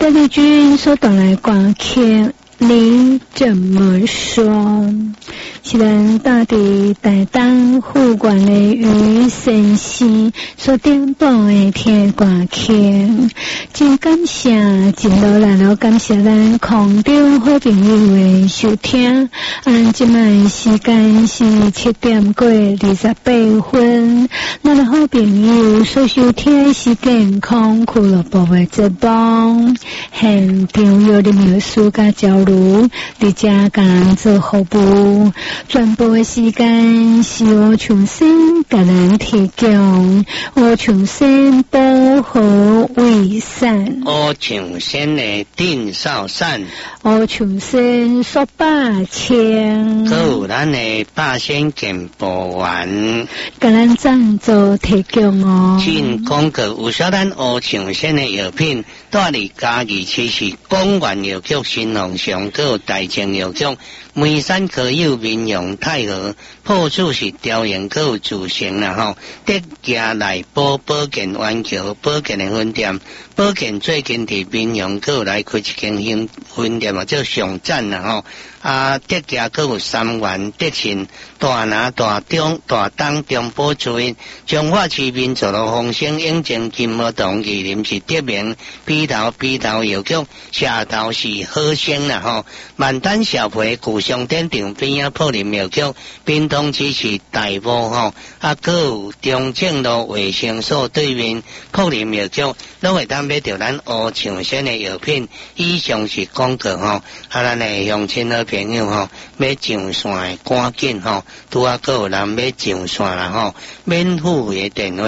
丽君所带来歌曲，你怎么说？是咱大地大当护管的于先生所点播的听歌曲，真感谢，真落来了，感谢咱空中好朋友的收听。今摆时间是7点过28分，咱的好朋友所收听的是健康俱乐部的节目，现场有的秘书甲交流，伫遮甲咱做服务。转播的时间是我重新甲咱提供，我重新保护卫生， 我重新的定少善， 我重新说霸清， 有咱的霸先健保员， 甲咱赞助提供哦。 进广告有小咱我重新的药品，带嚟嘉义市是公园药局、新隆上个大正药局。梅山可有民用太和破处是调研个主成啦吼，德家来保健湾桥保健的分店，保健最近伫民用个来开一间新分店嘛，叫上赞啦吼。德家个有3元德信、大拿、大中、大东、中保区、中华市民族路丰兴、永靖、金茂堂、宜林是德明、鼻头药局、下头是好生啦吼，万丹小培古商店场边啊普林药局，滨东区是大埔吼，个有中正路卫生所对面普林药局，拢会当买到咱乌长线的药品。以上是广告吼，咱的乡亲好朋友吼，要上线的赶紧吼，拄啊个有人要上线啦吼，免付费的电话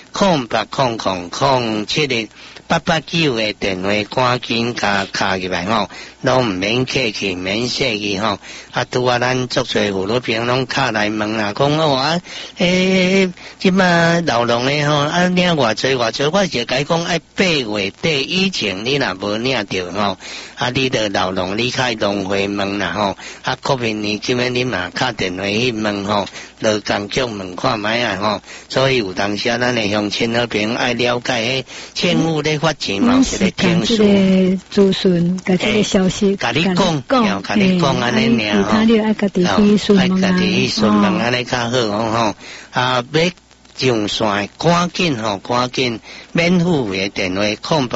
0800078889的电话赶紧加卡入来吼，拢唔免客气，免客气吼。拄啊咱足侪妇女朋友拢卡来问啦，讲即马老农的吼，领偌济，我是甲伊讲8月底以前你若无领着吼，你着老农你开农会问啦吼，国民年金的你嘛打电话去问吼，劳工局问看卖啊吼，所以有当时咱的乡亲好朋友爱了解政府咧发钱嘛是咧听说， 资讯甲这个消息， 甲你讲安尼尔吼， 爱家己去询问安尼较好吼，要上线赶紧免付费的电话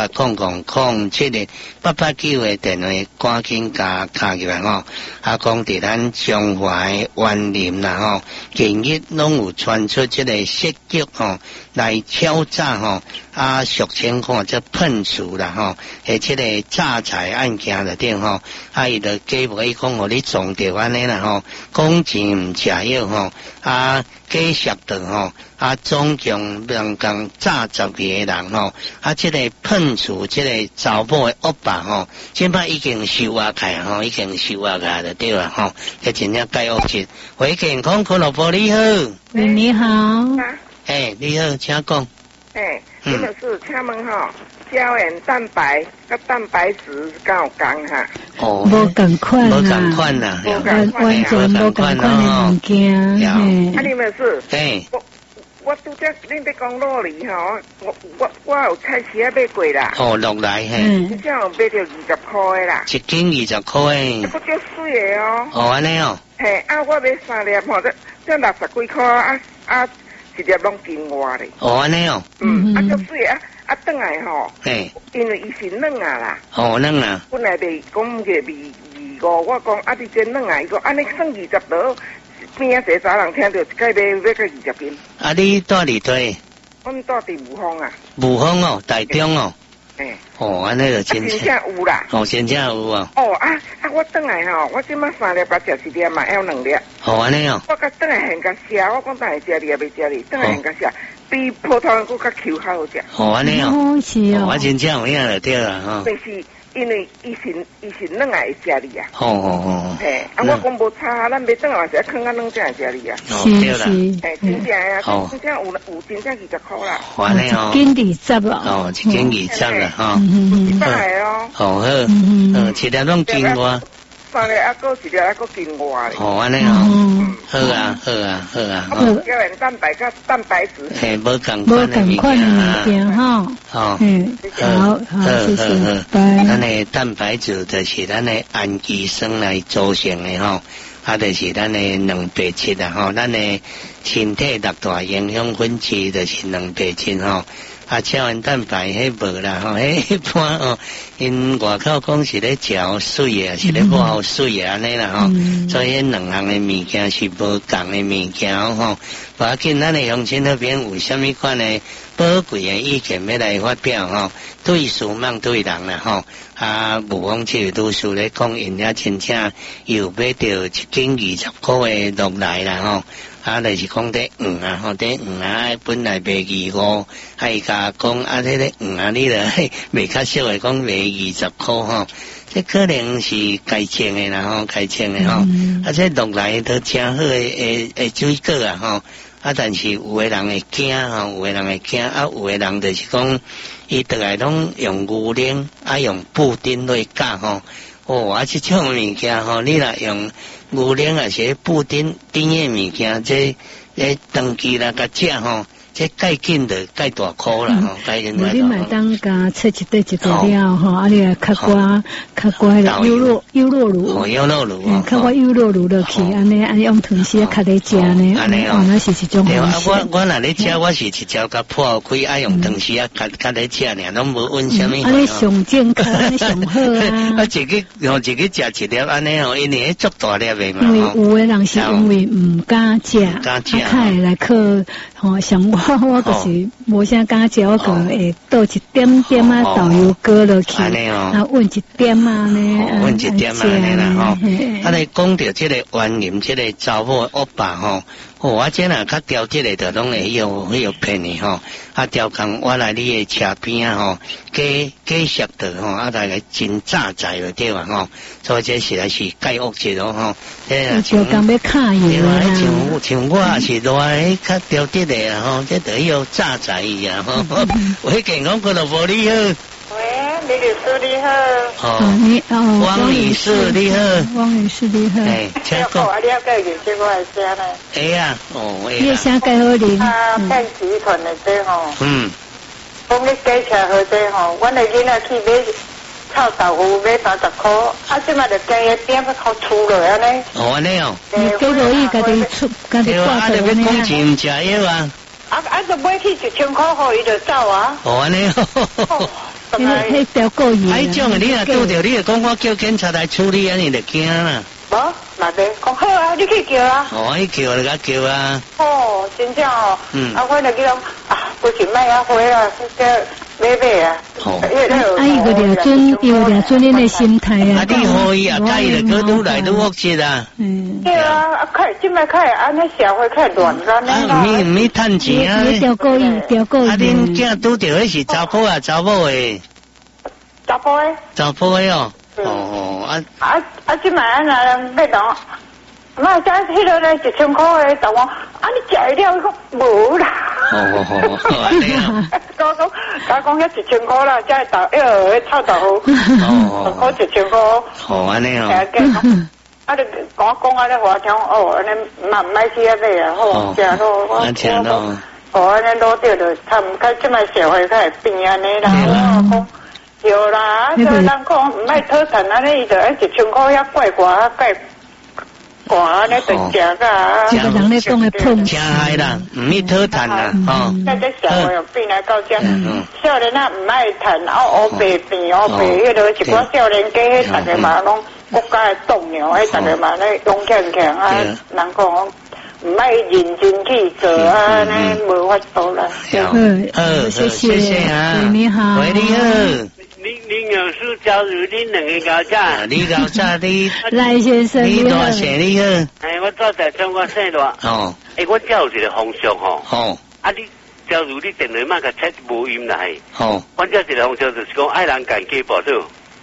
0800078889的电话赶紧加卡入来吼，讲伫咱中华的园林啦吼，近日拢有传出这个设计吼来敲诈吼，俗称看这喷厨啦吼，这个诈财案件内底吼，伊就假无伊讲互你撞着安尼啦吼，讲钱唔吃药吼，假设的吼。总共人共诈10个人吼，这个喷厨，这个查某的恶霸吼，即摆已经收押开吼，已经收押开就对了吼，这真正介恶质。喂，健康俱乐部你好， 你好， 你好，请讲。 真的是请问吼，胶原蛋白跟蛋白质敢有共哈？ 无共款啦，完全无共款的物件。 你们是？我拄则恁在讲酪梨吼，我有菜市啊买过啦。 落来真正有买到20块的啦。 一斤20块的。 不叫水的哦。 安尼哦。 我买3粒吼，这60几块一粒拢金外的。 安尼哦。 叫水转来吼。因为伊是软啊啦。 软啊。 本来袂讲个25，我讲你这软啊，伊讲安尼算20多。边仔早人听到一概买个20斤。 你住伫对？ 我们住伫武丰啊。 武丰哦，台中哦。安尼就真正有啦。 真正有啊。 我转来吼，我即马3粒甲食1粒嘛，还有2粒。 安尼哦。 我甲转来现甲食，我讲等下食你也袂食你，转来现甲食，比普通人佫较 Q 较好食。 安尼哦。 是哦。 我真正有影就对啦吼。 但是因为伊是软啊会食你啊。我讲无差，咱袂转来是放软才会食你啊。 对啦。 真正啊，真正有真正20块啦。 安尼哦。 一斤20 哦。一斤20啦吼。 100个哦。 好，吃粒拢金瓜。 3粒，啊，搁1粒，啊，搁另外咧。 哦，安尼哦，好啊，好啊，好啊， 啊，胶原蛋白甲蛋白质。 嘿，无共无共款的物件哈。 哦， 好，谢谢。 咱的蛋白质就是咱的氨基酸来组成的吼，啊，就是咱的蛋白质啊吼，咱的身体6大营养分子就是蛋白质吼。啊，胶原蛋白迄无啦吼，迄一般哦，因外口讲是咧嚼水啊，是咧磨水啊安尼啦吼，所以两项的物件是无共的物件吼。无要紧，咱的乡亲那边有啥物款的宝贵的意见要来发表吼，对事莫对人啦吼。啊，无讲即个都是咧讲，因遐真正又买到1斤20块的落来啦吼。啊，就是讲这鱼啊，吼，这鱼啊，本来卖25，还甲讲啊，这个鱼啊，你了卖较少的讲卖20块吼，这可能是该种的啦吼，该种的吼，啊，这落来都真好的水果啊吼，啊，但是有的人会惊吼，有的人会惊，啊，有的人就是讲，伊倒来拢用牛奶，啊，用布丁来夹吼。哦，啊，这种物件吼，你若用牛奶啊，是布丁的物件，这长期来甲食吼，这介紧的介大颗啦吼，介紧的。 你买当家切一块了吼，啊，你来较寡迄个优酪乳， 哦，优酪乳哦， 较寡优酪乳落去，安尼用吞丝较咧食呢， 安尼哦， 那是一种方式。 我若咧食，我是直接甲破开，爱用吞丝较咧食呢，拢无温啥物。 安尼上健康，安尼上好啊。 啊，一个食一粒安尼哦，因为足大粒的嘛。 因为有的人是因为唔敢食，开来去吼，像我就是无啥敢食，我个会倒一点点啊豆油膏落去，啊，混一点啊呢， 混一点啊呢啦吼。啊，你讲到这个原饮，这个查某欧巴吼。我这若较调这个，就拢会有骗你吼。啊，调工我来你的车边啊吼，假设的吼，啊大概真炸在了对吧吼？所以这实在是介恶质咯吼。 调工要卡油啦。 像我是来较调这个啊吼，这等于有炸在呀吼。我健康可能无你好。 喂，李律师你好。 哦，汪女士你好。 汪女士你好。 哎，请讲。 我了解认识我的声呢。 哎呀，哦，哎呀。 你声介好啉。 啊，骗集团的这吼。讲你加车好这吼，阮的囡仔去买臭豆腐买30块，啊，即马就加一点要靠出来安尼。 哦，安尼哦。 你加落去，家己挂对啊，啊，你要讲钱唔食药啊？ 啊，就买去1000块，互伊就走啊。 哦，安尼哦。 迄条过瘾。 哎，种你若拄着，你就讲我叫警察来处理，安尼就惊啦。 无，嘛袂讲好啊，你去叫啊。 哦，去叫就甲叫啊。 哦，真正哦。啊，我就去讲啊，不是卖啊花啊，这买啊。 哦。啊，伊个了准恁的心态啊。 啊，你可以啊，介意就愈来愈恶质啊。 对啊，啊，即摆开安尼社会开乱干呢。 啊，唔免趁钱啊。 调故意。 啊，恁囝拄着迄是查甫啊，查某诶。 查甫诶。 查甫诶哦。哦啊！即摆安那要当，妈加迄个咧1000块诶，就讲啊，你食了，伊讲无啦。 安尼啊。 我讲遐1000块啦，才会臭豆腐。我1000块。 哦，安尼哦。 啊！你讲安尼话听，哦，安尼嘛唔爱去遐买啊，好食咯。 安食咯。 哦，安尼攞着就差唔多，即摆社会开始变安尼啦。我讲。有啦，就人讲唔爱讨趁安尼，伊就1000块遐怪怪安尼就食噶。 这个人咧讲的碰真害啦，唔免讨趁啦，吼。 在这社会又变来到这，少年啊唔爱趁，黑白变黑白，迄个一寡少年家，迄大家嘛拢国家的栋梁，迄大家嘛咧勇强强啊，人讲。唔爱认真去做啊，呢无法度啦。 谢谢啊，你好， 喂，你好。 你有事假如你两个搞炸， 你搞炸你。 赖先生你大声你好。 哎，我早在中国生大。 哦。 哎，我只有一个方向吼。 哦。 啊，你假如你电话嘛个切无音来。 哦。 我只一个方向就是讲爱人间加报道。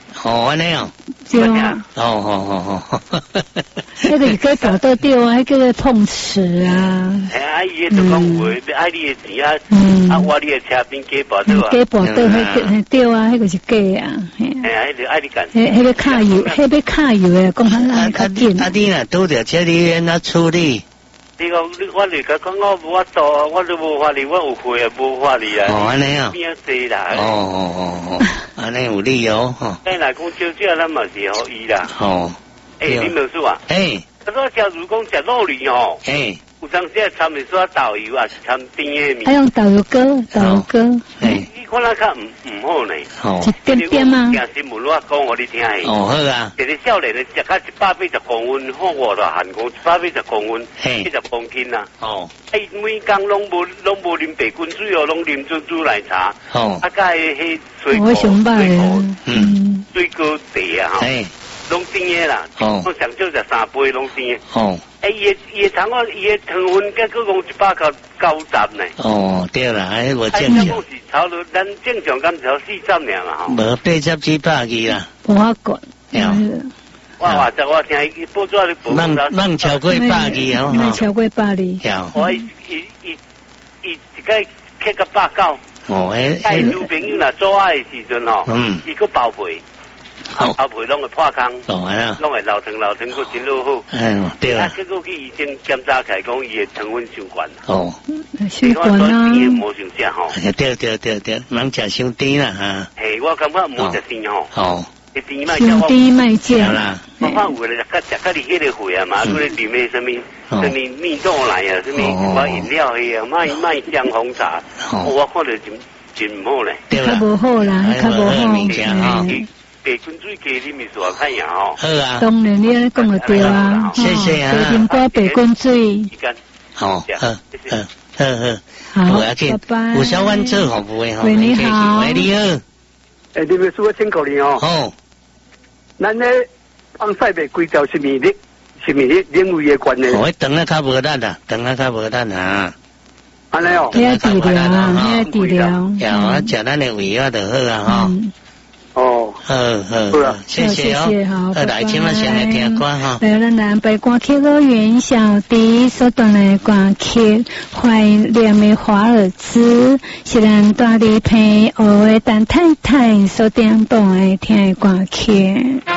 哦，安尼哦。 对啊。 哦。 那个给搞到对啊，那个碰瓷啊。 哎，阿姨就讲话，爱你的钱啊，我你的车边给保到啊。 给保到，那对啊，那个是假啊。 哎，爱你干。 那个卡油，那个卡油的，讲他较紧。 你若拄着这你哪处理？ 你讲我嚟讲我无多，我都无法力，我有会也无法力啊。 哦，安尼啊。 边济啦？ 哦，安尼有理由吼。 哎，来讲少少，咱嘛是好伊啦。 哦。 你没说啊？他说假如讲食肉梨哦。有当时参的说豆油啊，参甜的面。 还用豆油糕， 你看那较唔好呢。 一点点吗？ 听新闻我讲我你听下。 好啊。 一个少年的食到180公分，好我就韩国180公分，70公斤啦。每工拢无啉白滚水哦，拢啉珍珠奶茶。啊，甲迄水果，水果茶啊，拢甜的啦。我上少食3杯拢甜的。伊糖我伊的糖分，结果讲190呢。 哦，对啦，迄无正常。 是炒到咱正常敢炒40尔嘛吼。 无80至100啦。 无法管。 我话就我听伊报纸咧报。 慢超过100哦。 慢超过100。 我伊一个克个190。 哦， 带女朋友若做爱的时阵吼，伊个包皮。包皮拢会破空，拢会老疼，佫真落好。对啊。结果去医生检查起来讲，伊的糖分伤悬。 伤悬啊！ 无伤食吼。 对，茫食伤甜啦哈。 嘿，我感觉无食甜吼。 伤甜卖食啦。 我看有的食甲你迄个血啊嘛，佮你啉的什么蜜豆奶啊，什么饮料迄啊，卖姜红茶，我看着真唔好咧。 较无好啦，较无好。 白滚水鸡你咪说看呀吼。 好啊。 当然你讲得对啊。 谢谢啊。 白金瓜白滚水。 好，好，拜拜。有小湾做服务的吼。 喂，你好。 喂，你好。 你们说辛苦你哦。 好。 咱咧放晒袂规条是咪领域的关系？ 我等下较无力啦， 安尼哦。 遐治疗。 有啊，食咱的胃啊就好啊吼。好，谢谢哦。好，来，请我先来听歌哈。 来，咱来白歌曲乐园小弟所弹的歌曲，怀念的华尔兹，是咱大力配学的陈太太所点弹的听的歌曲。